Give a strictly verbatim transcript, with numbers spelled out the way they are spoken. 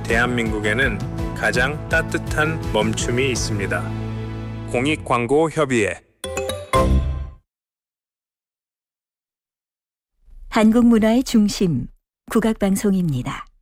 대한민국에는 가장 따뜻한 멈춤이 있습니다. 공익광고협의회. 한국 문화의 중심, 국악방송입니다.